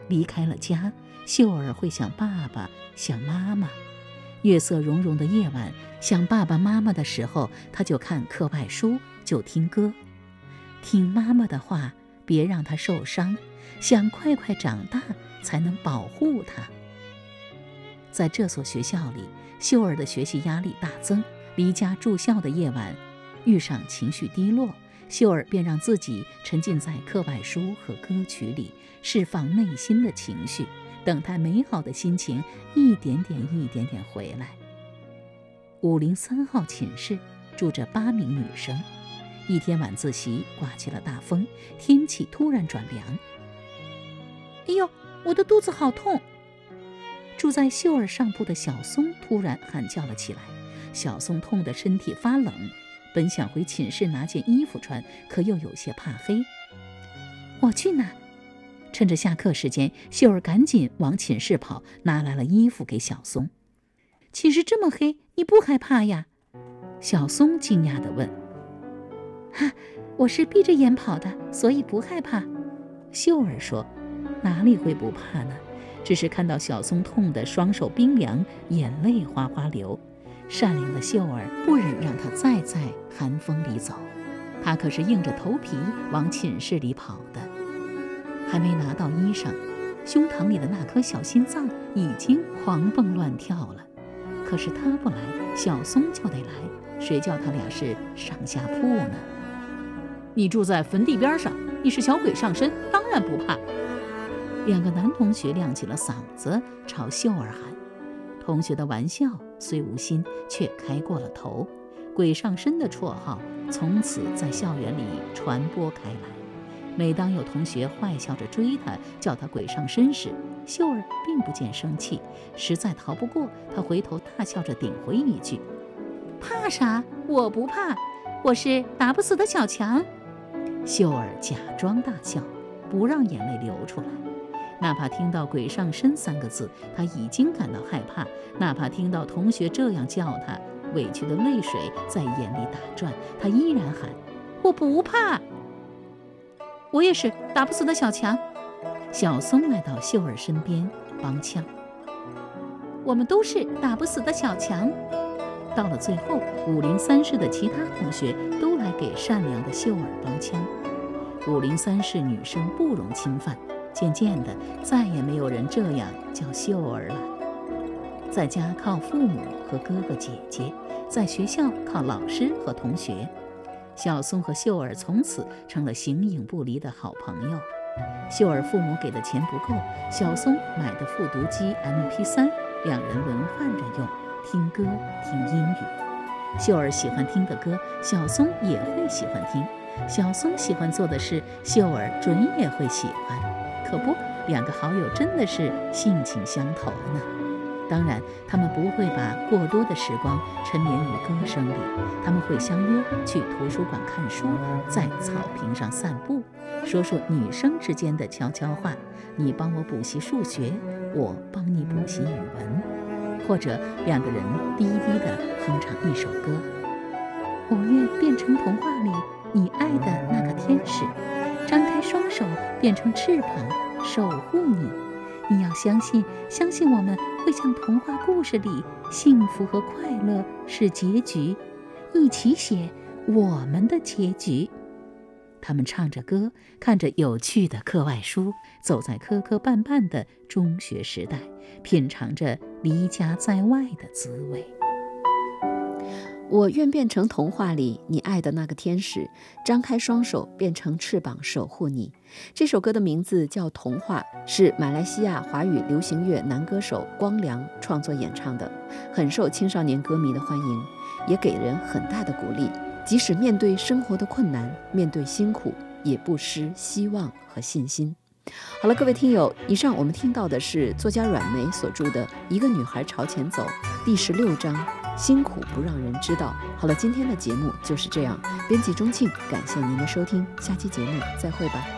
离开了家，秀儿会想爸爸，想妈妈。月色融融的夜晚，想爸爸妈妈的时候，他就看课外书，就听歌。听妈妈的话，别让他受伤，想快快长大，才能保护他。在这所学校里，秀儿的学习压力大增，离家住校的夜晚，遇上情绪低落，秀儿便让自己沉浸在课外书和歌曲里，释放内心的情绪，等待美好的心情一点点回来。503号寝室住着8名女生。一天晚自习刮起了大风，天气突然转凉。哎呦，我的肚子好痛！住在秀儿上铺的小松突然喊叫了起来。小松痛得身体发冷，本想回寝室拿件衣服穿，可又有些怕黑。我去拿！趁着下课时间，秀儿赶紧往寝室跑，拿来了衣服给小松。寝室这么黑，你不害怕呀？小松惊讶地问。我是闭着眼跑的，所以不害怕。秀儿说。哪里会不怕呢？只是看到小松痛得双手冰凉，眼泪哗哗流。善良的秀儿不忍让他再在寒风里走，他可是硬着头皮往寝室里跑的。还没拿到衣裳，胸膛里的那颗小心脏已经狂蹦乱跳了。可是他不来，小松就得来，谁叫他俩是上下铺呢？你住在坟地边上，你是小鬼上身，当然不怕。2个男同学亮起了嗓子，朝秀儿喊。同学的玩笑虽无心，却开过了头。鬼上身的绰号从此在校园里传播开来。每当有同学坏笑着追他，叫他鬼上身时，秀儿并不见生气，实在逃不过，他回头大笑着顶回一句：怕啥？我不怕，我是打不死的小强。秀儿假装大笑，不让眼泪流出来。哪怕听到鬼上身3个字，他已经感到害怕，哪怕听到同学这样叫他，委屈的泪水在眼里打转，他依然喊：我不怕。我也是打不死的小强。小松来到秀儿身边帮腔。我们都是打不死的小强。到了最后，503室的其他同学都来给善良的秀儿帮腔。503室女生不容侵犯，渐渐的再也没有人这样叫秀儿了。在家靠父母和哥哥姐姐，在学校靠老师和同学。小松和秀儿从此成了形影不离的好朋友。秀儿父母给的钱不够，小松买的复读机 MP3， 2人轮换着用，听歌听英语。秀儿喜欢听的歌，小松也会喜欢听。小松喜欢做的事，秀儿准也会喜欢。可不，2个好友真的是性情相投呢。当然，他们不会把过多的时光沉湎于歌声里，他们会相约去图书馆看书，在草坪上散步，说说女生之间的悄悄话，你帮我补习数学，我帮你补习语文，或者2个人低低地哼唱一首歌。我愿变成童话里你爱的那个天使，张开双手变成翅膀，守护你。你要相信，相信我们会像童话故事里，幸福和快乐是结局，一起写我们的结局。他们唱着歌，看着有趣的课外书，走在磕磕绊绊的中学时代，品尝着离家在外的滋味。 我愿变成童话里你爱的那个天使，张开双手变成翅膀守护你。这首歌的名字叫《童话》，是马来西亚华语流行乐男歌手光良创作演唱的，很受青少年歌迷的欢迎，也给人很大的鼓励。即使面对生活的困难，面对辛苦，也不失希望和信心。好了，各位听友，以上我们听到的是作家阮梅所著的《一个女孩朝前走》第16章，辛苦不让人知道。好了，今天的节目就是这样。编辑钟庆，感谢您的收听，下期节目再会吧。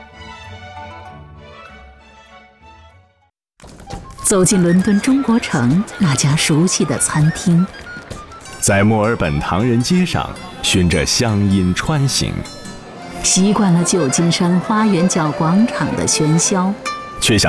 走进伦敦中国城那家熟悉的餐厅， 在墨尔本唐人街上循着乡音穿行， 习惯了旧金山花园角广场的喧嚣， 却想